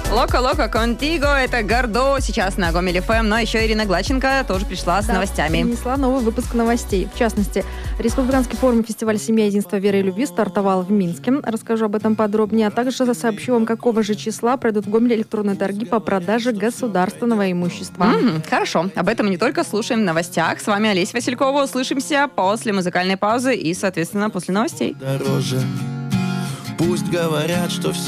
Лока-лока контиго, это Гордо сейчас на Гомель ФМ, но еще Ирина Глаченко тоже пришла с новостями. Принесла новый выпуск новостей. В частности, Республиканский форум фестиваля «Семья, единство, веры и любви» стартовал в Минске. Расскажу об этом подробнее, а также сообщу вам, какого же числа пройдут в Гомеле электронные торги по продаже государственного имущества. Хорошо, об этом не только слушаем в новостях. С вами Олеся Василькова. Услышимся после музыкальной паузы и, соответственно, после новостей. Дороже. Пусть говорят, что все